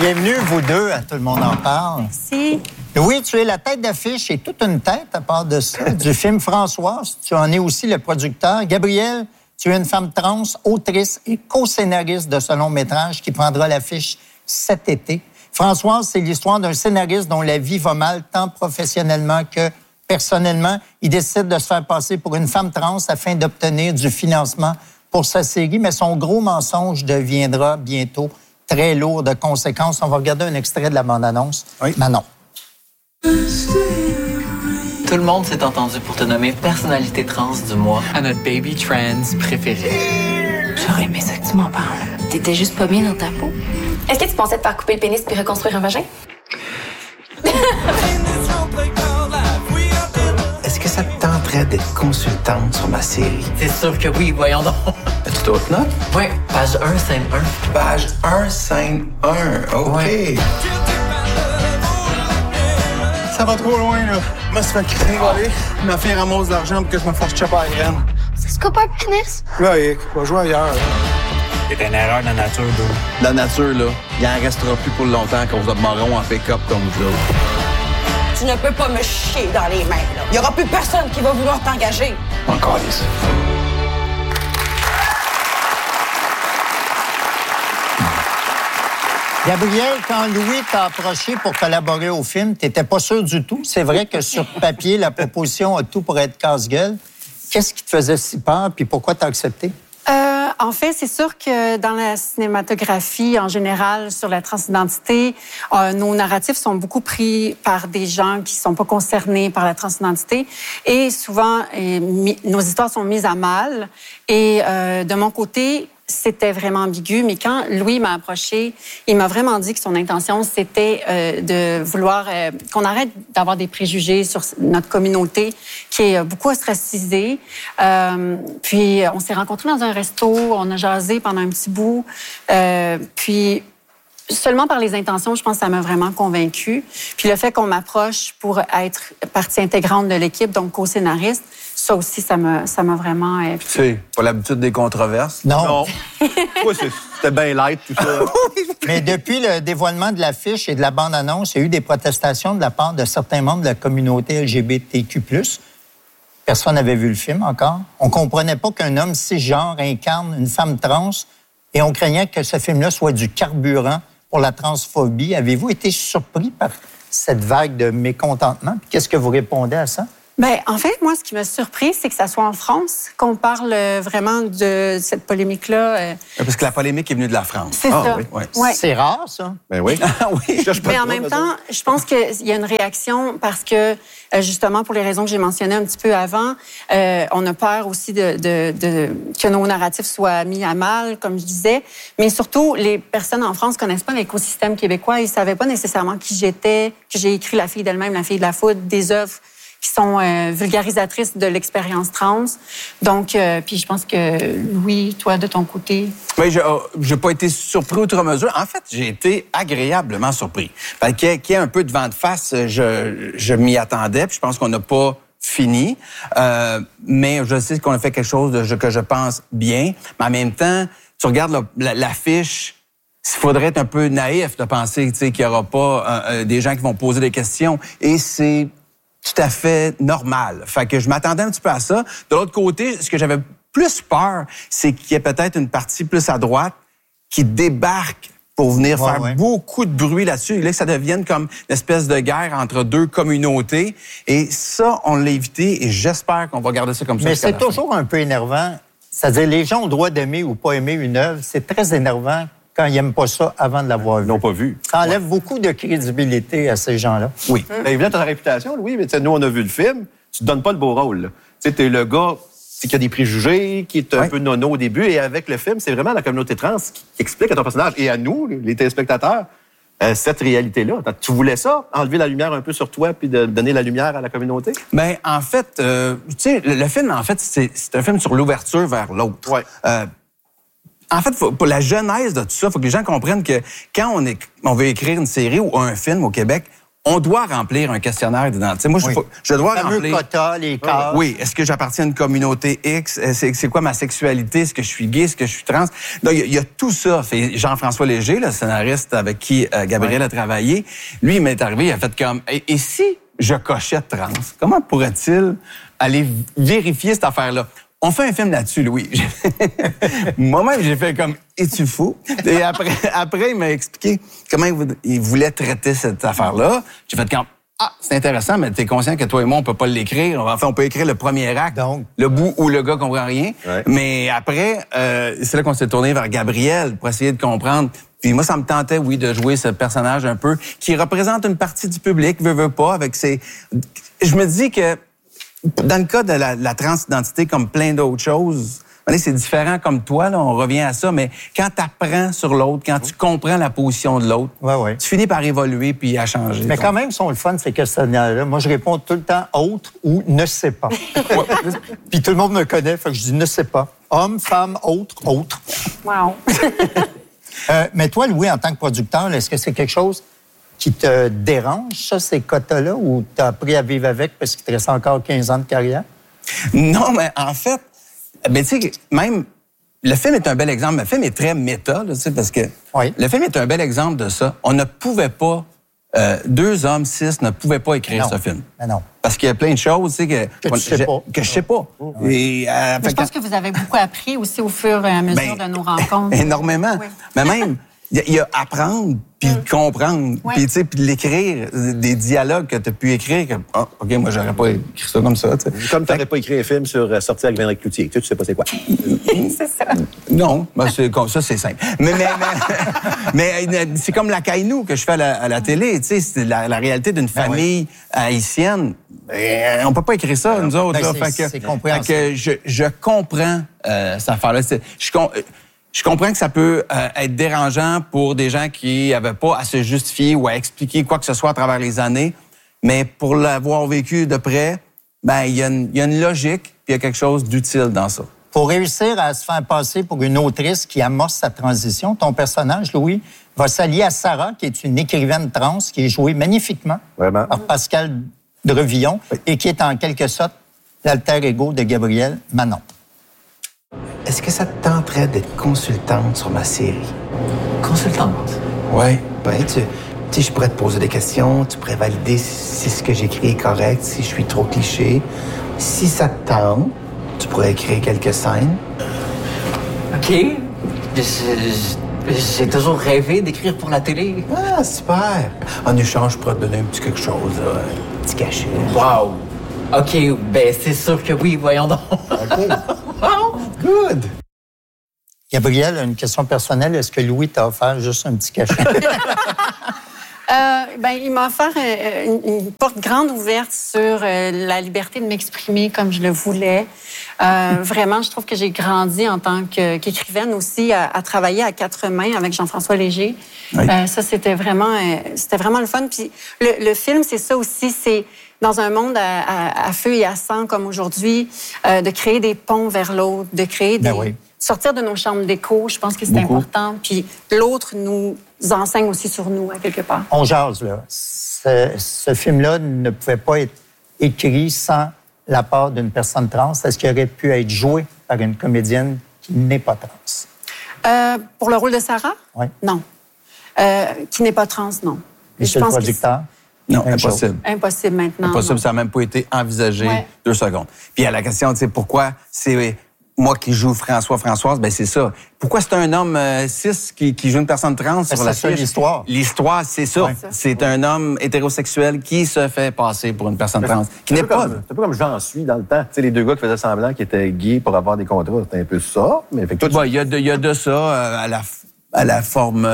Bienvenue, vous deux, à Tout le monde en parle. Merci. Oui, tu es la tête d'affiche et toute une tête, à part de ça, du film Françoise. Tu en es aussi le producteur. Gabrielle, tu es une femme trans, autrice et co-scénariste de ce long-métrage qui prendra l'affiche cet été. Françoise, c'est l'histoire d'un scénariste dont la vie va mal tant professionnellement que personnellement. Il décide de se faire passer pour une femme trans afin d'obtenir du financement pour sa série, mais son gros mensonge deviendra bientôt très lourd de conséquences. On va regarder un extrait de la bande-annonce. Oui. Manon. Tout le monde s'est entendu pour te nommer personnalité trans du mois à notre baby trans préféré. J'aurais aimé ça que tu m'en parles. T'étais juste pas bien dans ta peau. Est-ce que tu pensais te faire couper le pénis puis reconstruire un vagin? Est-ce que ça te tenterait d'être consultante sur ma série? C'est sûr que oui, voyons donc. As-tu d'autres notes? Oui, page 1, scène 1. Page 1, scène 1. OK. Ouais. Ça va trop loin, là. Moi, ça fait gringoler. Ma fille ramasse de l'argent pour que je me fasse chopper à la graine. Ça se coupe un pénis? Là, va jouer ailleurs. C'est une erreur de la nature, d'où. La nature, là, il en restera plus pour longtemps qu'on vous a marron en pick-up comme vous autres. Tu ne peux pas me chier dans les mains, là. Il n'y aura plus personne qui va vouloir t'engager. Encore ici. Gabrielle, quand Louis t'a approché pour collaborer au film, t'étais pas sûr du tout. C'est vrai que sur papier, la proposition a tout pour être casse-gueule. Qu'est-ce qui te faisait si peur, puis pourquoi t'as accepté? En fait, c'est sûr que dans la cinématographie, en général, sur la transidentité, nos narratifs sont beaucoup pris par des gens qui sont pas concernés par la transidentité. Et souvent, nos histoires sont mises à mal. Et de mon côté, c'était vraiment ambigu, mais quand Louis m'a approché, il m'a vraiment dit que son intention, c'était de vouloir qu'on arrête d'avoir des préjugés sur notre communauté qui est beaucoup ostracisée. Puis, on s'est rencontrés dans un resto, on a jasé pendant un petit bout. Puis, seulement par les intentions, je pense que ça m'a vraiment convaincue. Puis, le fait qu'on m'approche pour être partie intégrante de l'équipe, donc co-scénariste, ça aussi, ça m'a vraiment... Tu sais, pas l'habitude des controverses. Non. Ouais, c'était bien light, tout ça. Mais depuis le dévoilement de l'affiche et de la bande-annonce, il y a eu des protestations de la part de certains membres de la communauté LGBTQ+. Personne n'avait vu le film encore. On comprenait pas qu'un homme cisgenre incarne une femme trans et on craignait que ce film-là soit du carburant pour la transphobie. Avez-vous été surpris par cette vague de mécontentement? Puis qu'est-ce que vous répondez à ça? Bien, en fait, moi, ce qui m'a surpris, c'est que ça soit en France qu'on parle vraiment de cette polémique-là. Parce que la polémique est venue de la France. C'est ça. Oui, oui. Ouais. C'est rare, ça. Ben oui. Oui. Mais en même temps, je pense qu'il y a une réaction parce que, justement, pour les raisons que j'ai mentionnées un petit peu avant, on a peur aussi que nos narratifs soient mis à mal, comme je disais. Mais surtout, les personnes en France connaissent pas l'écosystème québécois. Ils savaient pas nécessairement qui j'étais, que j'ai écrit La fille d'elle-même, La fille de la foudre, des œuvres qui sont vulgarisatrices de l'expérience trans. Donc, puis je pense que, Louis, toi, de ton côté... Oui, j'ai pas été surpris outre mesure. En fait, j'ai été agréablement surpris. Qu'il y ait un peu de vent de face, je m'y attendais, puis je pense qu'on n'a pas fini. Mais je sais qu'on a fait quelque chose que je pense bien. Mais en même temps, tu regardes l'affiche... Il faudrait être un peu naïf de penser qu'il n'y aura pas des gens qui vont poser des questions. Et c'est tout à fait normal. Fait que je m'attendais un petit peu à ça. De l'autre côté, ce que j'avais plus peur, c'est qu'il y ait peut-être une partie plus à droite qui débarque pour venir faire beaucoup de bruit là-dessus. Et là, que ça devienne comme une espèce de guerre entre deux communautés. Et ça, on l'a évité et j'espère qu'on va garder ça comme ça. Mais c'est toujours un peu énervant. C'est-à-dire, les gens ont le droit d'aimer ou pas aimer une œuvre. C'est très énervant quand ils n'aiment pas ça avant de l'avoir vu. Ils n'ont pas vu. Ça enlève beaucoup de crédibilité à ces gens-là. Oui. Évidemment, ta réputation, Louis, mais nous, on a vu le film. Tu te donnes pas le beau rôle. Tu sais, t'es le gars qui a des préjugés, qui est un peu nono au début. Et avec le film, c'est vraiment la communauté trans qui explique à ton personnage et à nous, les téléspectateurs, cette réalité-là. Tu voulais ça, enlever la lumière un peu sur toi puis de donner la lumière à la communauté? Bien, en fait, tu sais, le film, en fait, c'est un film sur l'ouverture vers l'autre. Ouais. En fait, pour la genèse de tout ça, il faut que les gens comprennent que quand on veut écrire une série ou un film au Québec, on doit remplir un questionnaire d'identité. Moi, je dois remplir... quota, les cases. Oui. Est-ce que j'appartiens à une communauté X? C'est quoi ma sexualité? Est-ce que je suis gay? Est-ce que je suis trans? Donc, il y a tout ça. Jean-François Léger, le scénariste avec qui Gabriel a travaillé, lui, il m'est arrivé, il a fait comme... Et si je cochais trans? Comment pourrait-il aller vérifier cette affaire-là? On fait un film là-dessus, Louis. Moi-même, j'ai fait comme « Es-tu fou? » Et après, il m'a expliqué comment il voulait traiter cette affaire-là. J'ai fait comme « Ah, c'est intéressant, mais t'es conscient que toi et moi, on peut pas l'écrire. Enfin, on peut écrire le premier acte, donc le bout où le gars comprend rien. Ouais. Mais après, c'est là qu'on s'est tourné vers Gabriel pour essayer de comprendre. Puis moi, ça me tentait, oui, de jouer ce personnage un peu qui représente une partie du public, veut pas, avec ses... Je me dis que dans le cas de la transidentité, comme plein d'autres choses, c'est différent comme toi, là, on revient à ça, mais quand tu apprends sur l'autre, quand tu comprends la position de l'autre, tu finis par évoluer puis à changer. Mais quand même, ils sont le fun, ces questionnaires-là. Moi, je réponds tout le temps « autre » ou « ne sais pas ». Puis tout le monde me connaît, fait que je dis « ne sais pas ». Homme, femme, autre. Wow! Mais toi, Louis, en tant que producteur, est-ce que c'est quelque chose qui te dérange, ça, ces quotas-là, ou tu as appris à vivre avec parce qu'il te reste encore 15 ans de carrière? Non, mais en fait, tu sais, même, le film est un bel exemple. Le film est très méta, tu sais, parce que le film est un bel exemple de ça. On ne pouvait pas, 2 hommes, 6 ne pouvaient pas écrire ce film. Mais non. Parce qu'il y a plein de choses, tu sais, que je sais pas. Et, je pense que vous avez beaucoup appris aussi au fur et à mesure de nos rencontres. Énormément. Oui. Mais même, il y a apprendre, puis comprendre, puis tu sais, puis l'écrire, des dialogues que tu as pu écrire, que, OK, moi, j'aurais pas écrit ça comme ça, tu sais. Comme tu n'aurais pas écrit un film sur Sortir avec Véronique Cloutier, tu sais pas c'est quoi. C'est ça. Non, c'est comme ça, c'est simple. Mais c'est comme la Caïnou que je fais à la télé, tu sais, c'est la réalité d'une famille haïtienne. On peut pas écrire ça, nous autres. C'est compréhensible. Je comprends cette affaire-là. Je comprends que ça peut être dérangeant pour des gens qui n'avaient pas à se justifier ou à expliquer quoi que ce soit à travers les années, mais pour l'avoir vécu de près, il y a une logique, puis il y a quelque chose d'utile dans ça. Pour réussir à se faire passer pour une autrice qui amorce sa transition, ton personnage, Louis, va s'allier à Sarah, qui est une écrivaine trans, qui est jouée magnifiquement par Pascal Drevillon et qui est en quelque sorte l'alter ego de Gabriel Manon. Est-ce que ça te tenterait d'être consultante sur ma série? Consultante? Oui. Ben, tu sais, je pourrais te poser des questions, tu pourrais valider si ce que j'écris est correct, si je suis trop cliché. Si ça te tente, tu pourrais écrire quelques scènes. OK. J'ai toujours rêvé d'écrire pour la télé. Ah, super. En échange, je pourrais te donner un petit quelque chose, là, un petit cachet. Wow. OK, ben c'est sûr que oui, voyons donc. OK. Wow. Good. Gabriel, une question personnelle. Est-ce que Louis t'a offert juste un petit cachet? Il m'a offert une porte grande ouverte sur la liberté de m'exprimer comme je le voulais. Vraiment, je trouve que j'ai grandi en tant qu'écrivaine aussi à travailler à 4 mains avec Jean-François Léger. Oui. Ça, c'était vraiment le fun. Puis le film, c'est ça aussi, c'est dans un monde à feu et à sang comme aujourd'hui, de créer des ponts vers l'autre, de créer sortir de nos chambres d'écho, je pense que c'est important. Puis l'autre nous enseigne aussi sur nous, à quelque part. On jase, là. Ce film-là ne pouvait pas être écrit sans la part d'une personne trans. Est-ce qu'il aurait pu être joué par une comédienne qui n'est pas trans? Pour le rôle de Sarah? Oui. Non. Qui n'est pas trans, non. Et c'est le producteur? Non, impossible. Impossible maintenant. Impossible, ça n'a même pas été envisagé 2 secondes. Puis à la question, tu sais, pourquoi c'est moi qui joue Françoise, ben c'est ça. Pourquoi c'est un homme cis qui joue une personne trans sur la fiche? C'est l'histoire. L'histoire, c'est ça. Ouais. C'est un homme hétérosexuel qui se fait passer pour une personne trans. Qui n'est pas. C'est un peu comme J'en suis dans le temps. Tu sais, les 2 gars qui faisaient semblant qu'ils étaient gays pour avoir des contrats, c'était un peu ça. Mais fait que toi, il y a de ça à la forme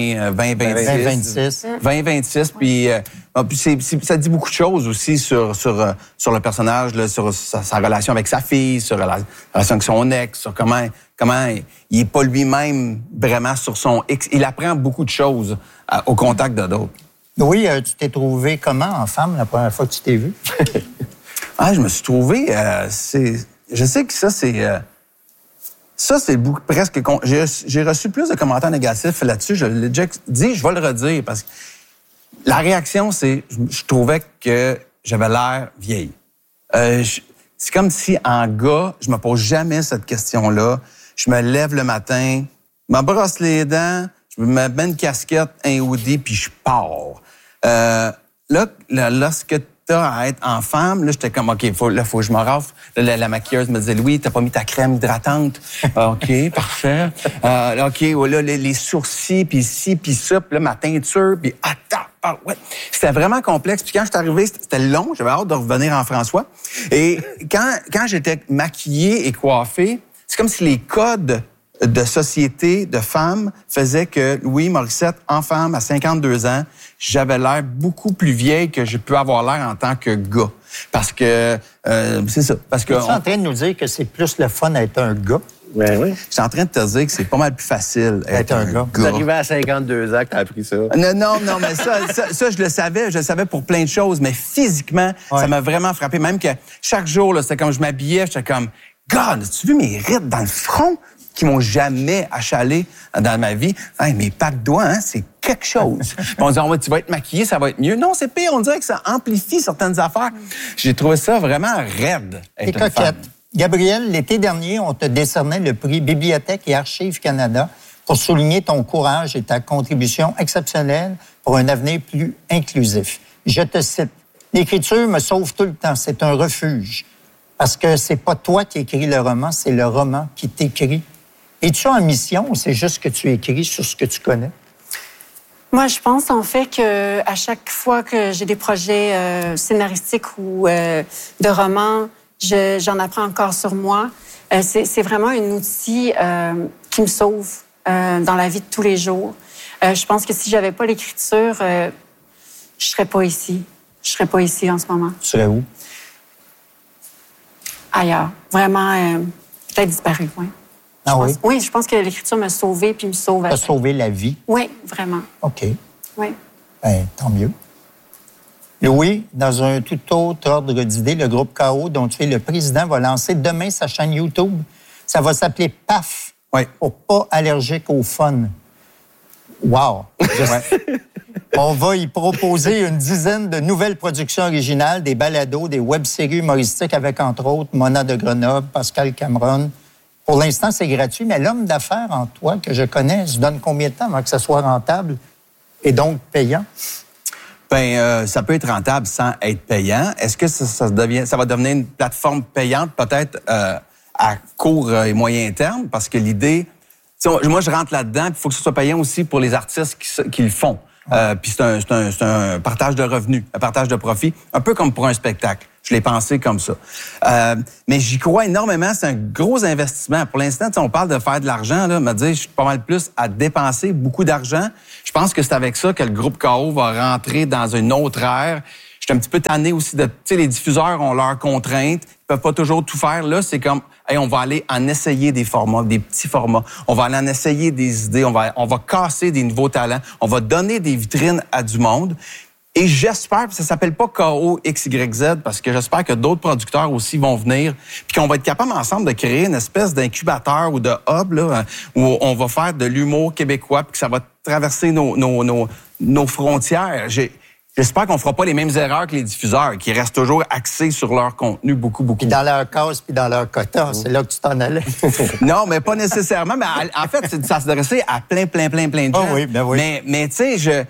2026. 2026, puis ça dit beaucoup de choses aussi sur le personnage, là, sur sa relation avec sa fille, sur la relation avec son ex, sur comment il est pas lui-même vraiment sur son X. Il apprend beaucoup de choses au contact de d'autres. Oui, tu t'es trouvé comment en femme la première fois que tu t'es vu? Je me suis trouvé... je sais que ça, c'est... Ça, c'est presque... J'ai reçu plus de commentaires négatifs là-dessus. Je l'ai déjà dit, je vais le redire, parce que La réaction, c'est, je trouvais que j'avais l'air vieille. C'est comme si, en gars, je me pose jamais cette question-là. Je me lève le matin, je me brosse les dents, je me mets une casquette, un hoodie, puis je pars. Lorsque t'as à être en femme, là, j'étais comme, OK, faut que je me rafle. La maquilleuse me disait, Louis, t'as pas mis ta crème hydratante? OK, parfait. OK, là, les sourcils, puis ci, puis ça, puis là, ma teinture, puis attends, ouais. C'était vraiment complexe. Puis quand je suis arrivé, c'était long, j'avais hâte de revenir en François. Et quand j'étais maquillée et coiffée, c'est comme si les codes de société, de femmes, faisaient que Louis Morissette, en femme, à 52 ans, j'avais l'air beaucoup plus vieille que j'ai pu avoir l'air en tant que gars. Parce que, c'est ça. Parce que. Tu es en train de nous dire que c'est plus le fun d'être un gars? Oui. Je suis en train de te dire que c'est pas mal plus facile d'être un gars. Tu es arrivé à 52 ans que tu as appris ça. Non, mais ça, je le savais. Je le savais pour plein de choses. Mais physiquement, ça m'a vraiment frappé. Même que chaque jour, là, c'était comme je m'habillais, j'étais comme, God, as-tu vu mes rides dans le front qui m'ont jamais achalé dans ma vie? Hey, mes pattes de doigts, hein, c'est quelque chose. On dit, tu vas être maquillée, ça va être mieux. Non, c'est pire. On dirait que ça amplifie certaines affaires. J'ai trouvé ça vraiment raide. T'es coquette. Gabrielle, l'été dernier, on te décernait le prix Bibliothèque et Archives Canada pour souligner ton courage et ta contribution exceptionnelle pour un avenir plus inclusif. Je te cite, « L'écriture me sauve tout le temps. C'est un refuge. Parce que c'est pas toi qui écris le roman, c'est le roman qui t'écrit. Es-tu en mission ou c'est juste que tu écris sur ce que tu connais? » Moi, je pense en fait que à chaque fois que j'ai des projets scénaristiques ou de romans, j'en apprends encore sur moi. C'est vraiment un outil qui me sauve dans la vie de tous les jours. Je pense que si j'avais pas l'écriture, je serais pas ici. Je serais pas ici en ce moment. Tu serais où? Ailleurs. Vraiment, peut-être disparu, oui. Oui? Oui, je pense que l'écriture m'a sauvée puis me sauve. T'as sauvé la vie? Oui, vraiment. OK. Oui. Bien, tant mieux. Louis, dans un tout autre ordre d'idées, le groupe K.O., dont tu es le président, va lancer demain sa chaîne YouTube. Ça va s'appeler PAF, pour pas allergique au fun. Wow! On va y proposer une dizaine de nouvelles productions originales, des balados, des web-séries humoristiques avec, entre autres, Mona de Grenoble, Pascal Cameron. Pour l'instant, c'est gratuit, mais l'homme d'affaires en toi que je connais se donne combien de temps avant que ça soit rentable et donc payant? Bien, ça peut être rentable sans être payant. Est-ce que ça va devenir une plateforme payante peut-être à court et moyen terme? Parce que l'idée... Moi, je rentre là-dedans, il faut que ce soit payant aussi pour les artistes qui le font. Puis c'est un partage de revenus, un partage de profit, un peu comme pour un spectacle. Je l'ai pensé comme ça. Mais j'y crois énormément. C'est un gros investissement. Pour l'instant, on parle de faire de l'argent. Là, me dire, je suis pas mal plus à dépenser beaucoup d'argent. Je pense que c'est avec ça que le groupe K.O. va rentrer dans une autre ère. Je suis un petit peu tanné aussi de... Tu sais, les diffuseurs ont leurs contraintes. Ils peuvent pas toujours tout faire. Là, c'est comme... Hey, on va aller en essayer des formats, des petits formats. On va aller en essayer des idées. On va casser des nouveaux talents. On va donner des vitrines à du monde. Et j'espère, puis ça s'appelle pas K.O. XYZ, parce que j'espère que d'autres producteurs aussi vont venir, puis qu'on va être capable ensemble de créer une espèce d'incubateur ou de hub, là, où on va faire de l'humour québécois, puis que ça va traverser nos frontières. J'espère qu'on fera pas les mêmes erreurs que les diffuseurs, qui restent toujours axés sur leur contenu beaucoup. Puis dans leur case, puis dans leur quota, c'est là que tu t'en allais. Non, mais pas nécessairement. Mais en fait, ça s'adressait à plein de gens. Oh oui, ben oui. Mais tu sais,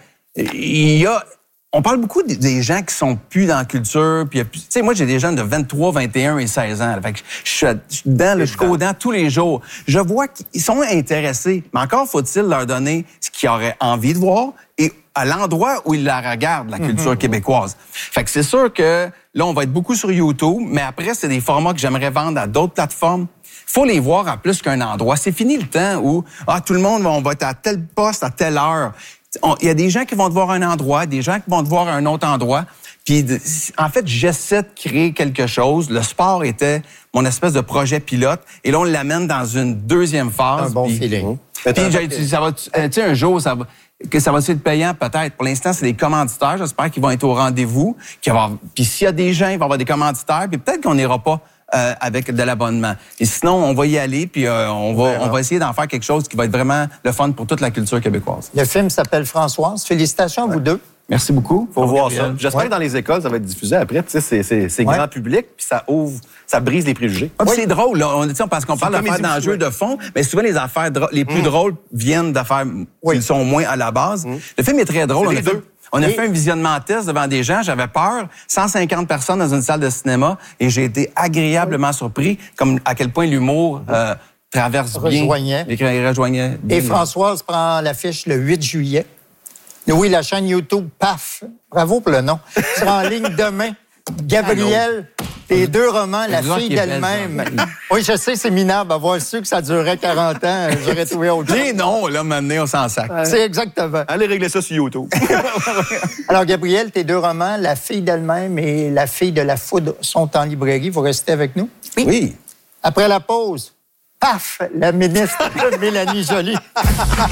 on parle beaucoup des gens qui sont plus dans la culture. Puis, tu sais, moi, j'ai des jeunes de 23, 21 et 16 ans. Là, fait que je suis dedans tous les jours. Je vois qu'ils sont intéressés. Mais encore faut-il leur donner ce qu'ils auraient envie de voir et à l'endroit où ils la regardent, la culture québécoise. Fait que c'est sûr que là, on va être beaucoup sur YouTube, mais après, c'est des formats que j'aimerais vendre à d'autres plateformes. Faut les voir à plus qu'un endroit. C'est fini le temps où tout le monde, on va être à tel poste, à telle heure. Il y a des gens qui vont te voir à un endroit, des gens qui vont te voir à un autre endroit. Puis, en fait, j'essaie de créer quelque chose. Le sport était mon espèce de projet pilote. Et là, on l'amène dans une deuxième phase. Un bon feeling. Puis, ça va, tu sais, un jour, ça va être payant peut-être. Pour l'instant, c'est des commanditaires. J'espère qu'ils vont être au rendez-vous. Puis s'il y a des gens, il va y avoir des commanditaires. Puis peut-être qu'on n'ira pas avec de l'abonnement. Et sinon, on va y aller, puis on va essayer d'en faire quelque chose qui va être vraiment le fun pour toute la culture québécoise. Le film s'appelle Françoise. Félicitations à vous deux. Merci beaucoup. Faut voir ça. Gabriel. J'espère que dans les écoles, ça va être diffusé après. Tu sais, c'est grand public, puis ça brise les préjugés. Ah, puis c'est drôle, là. On pense qu'on parle d'affaires d'enjeux de fond, mais souvent les affaires les plus drôles viennent d'affaires qui sont moins à la base. Le film est très drôle. On a fait un visionnement test devant des gens. J'avais peur. 150 personnes dans une salle de cinéma et j'ai été agréablement surpris comme à quel point l'humour traverse rejoignait. bien. Rejoignait bien. Et Françoise prend l'affiche le 8 juillet. Oui, la chaîne YouTube, PAF. Bravo pour le nom. Sera en ligne demain. Gabriel, tes 2 romans, La fille d'elle-même. Oui, je sais, c'est minable. Avoir su que ça durait 40 ans, j'aurais trouvé autre chose. Les noms, là, maintenant, on s'en sac. C'est exactement. Allez régler ça sur YouTube. Alors, Gabriel, tes 2 romans, La fille d'elle-même et La fille de la foudre, sont en librairie. Vous restez avec nous? Oui. Après la pause, paf, la ministre Mélanie Joly.